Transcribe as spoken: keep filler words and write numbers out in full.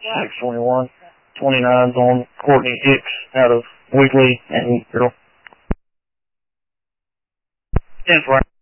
six twenty-one. twenty-nine's on Courtney Hicks out of Weekly and Girl. ten four.